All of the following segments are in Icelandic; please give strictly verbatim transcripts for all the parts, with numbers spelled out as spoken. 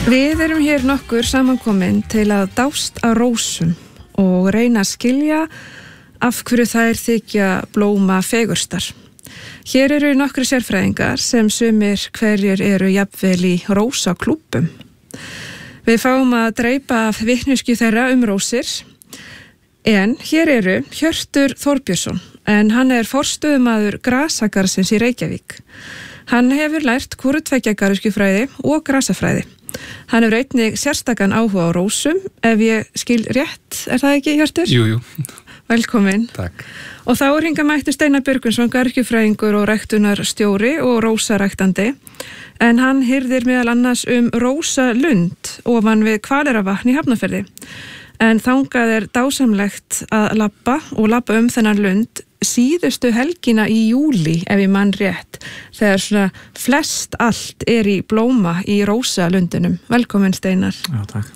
Við erum hér nokkur samankomin til að dást að rósum og reyna að skilja af hverju þær þykja blóma fegurstar. Hér eru nokkri sérfræðingar sem sumir hverjir eru jafnvel í rósaklúbbum. Við fáum að dreipa af vitneskju þeirra um rósir, en hér eru Hjörtur Þorbjörnsson, en hann er forstöðumaður grasagarsins í Reykjavík. Hann hefur lært hvorutveggja garðyrkjufræði og grasafræði. Hann hefur einnig sérstakan áhuga á rósum, ef ég skil rétt, er það ekki, Hjörtur? Jú, jú. Velkomin. Takk. Og þá er hingað mættur Steinar Björgvinsson, garðyrkjufræðingur og ræktunarstjóri og rósaræktandi, en hann hirðir meðal annars um rósalund ofan við Hvaleyrarvatn í Hafnarfirði. En þangað er dásamlegt að labba og labba um þennan lund síðustu helgina í júlí, ef ég mann rétt, þegar svona flest allt er í blóma í rósalundinum. Velkomin, Steinar. Já, takk.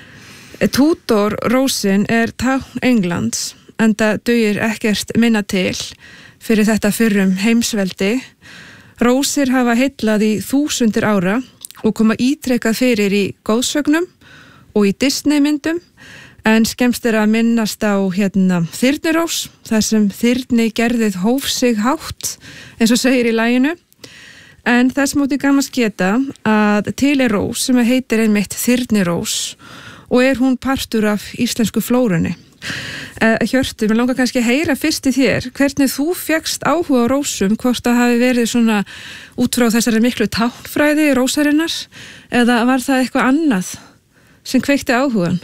Tudor rósin er tákn Englands, enda dugir ekkert minna til fyrir þetta fyrrum heimsveldi. Rósir hafa heillað í þúsundir ára og koma ítrekað fyrir í góðsögnum og í Disneymyndum, en skemmst er að minnast á hérna þyrnirós, þar sem þyrni gerðið hóf sig hátt, eins og segir í laginu. En þess móti gaman geta að til er rós sem heitir einmitt þyrnirós og er hún partur af íslensku flórunni. Uh, Hjörtur, mér langar kannski að heyra fyrst í þér, hvernig þú fékkst áhuga á rósum, hvort það hafi verið svona út frá þessari miklu táknfræði rósarinnar, eða var það eitthvað annað sem kveikti áhugan?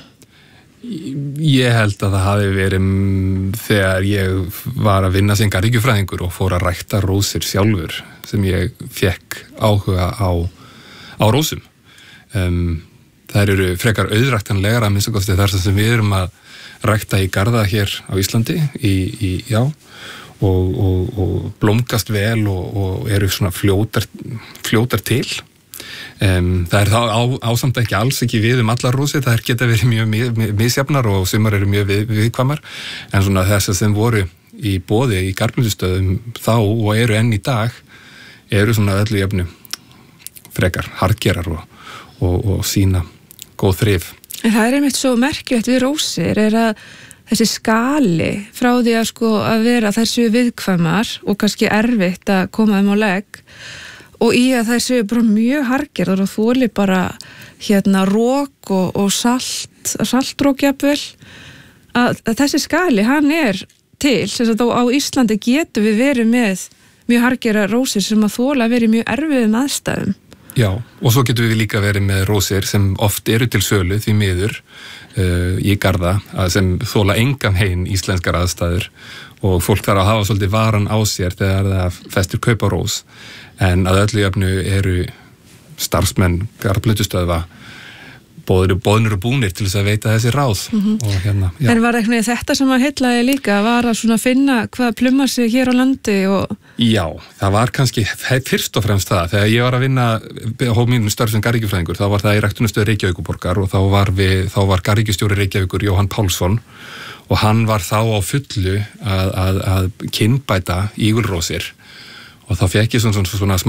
Ég held að það hafi verið þegar ég var að vinna sem garðyrkjufræðingur og fór að rækta rósir sjálfur sem ég fekk áhuga á, á rósum. Um, þær eru frekar auðræktanlegar að minnsta kosti þar sem við erum að rækta í garða hér á Íslandi í, í, já, og, og, og blómgast vel og, og eru svona fljótar, fljótar til. Um, það er þá á, ásamt ekki alls ekki við um allar rósir, það er geta verið mjög misjafnar og sumar eru mjög við, viðkvæmar, en svona þessar sem voru í boði í garðblindstöðum þá og eru enn í dag eru svona öllu jöfnu frekar harðgerar og, og, og sína góð þrif. En það er einmitt svo merkilegt við rósir er að þessi skali frá því að sko að vera þessu viðkvæmar og kannski erfitt að koma þeim á legg og í að þær séu bara mjög harðgerðar og þoli bara hérna rók og, og salt, saltrók jafnvel, að, að þessi skali, hann er til, þess að á Íslandi getum við verið með mjög harðgerðar rósir sem að þola að vera í mjög erfiðum aðstæðum. Já, og svo getum við líka verið með rósir sem oft eru til sölu því miður uh, í garða, sem þola engan heim íslenskar aðstæður og fólk þarf að hafa svolítið varan á sér þegar það festir kaupa rós. En að öllu jöfnu eru starfsmenn garðblindstöðva boðnir og búnir til þess að veita þessi ráð. Mm-hmm. Og hérna, já. En var eitthvað þetta sem að heillaði líka, var að svona finna hvað plumar sig hér á landi? Og... Já, það var kannski fyrst og fremst það. Þegar ég var að vinna á mínu störf sem garðyrkjufræðingur, þá var það í ræktunarstöð Reykjavíkurborgar og þá var, við, þá var garðyrkjustjóri Reykjavíkur Jóhann Pálsson og hann var þá á fullu að, að, að kynbæta ígulrósir. Og þá fekk ég svona, svona, svona smá